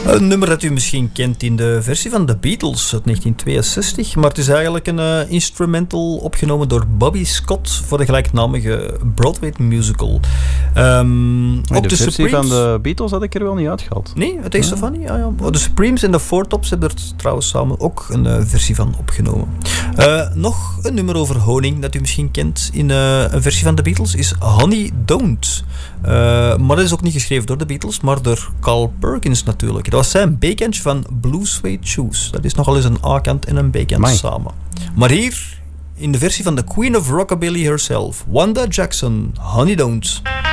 Een nummer dat u misschien kent in de versie van The Beatles uit 1962, maar het is eigenlijk een instrumental opgenomen door Bobby Scott voor de gelijknamige Broadway musical. De versie van de Beatles had ik er wel niet uitgehaald. Nee, het is ervan niet. Ja. De Supremes en de Four Tops hebben er trouwens samen ook een versie van opgenomen. Nog een nummer over honing dat u misschien kent in een versie van de Beatles is Honey Don't. Maar dat is ook niet geschreven door de Beatles, maar door Carl Perkins natuurlijk. Dat was zijn B-kant van Blue Suede Shoes. Dat is nogal eens een A-kant en een B-kant samen. Maar hier, in de versie van de Queen of Rockabilly herself, Wanda Jackson, Honey Don't.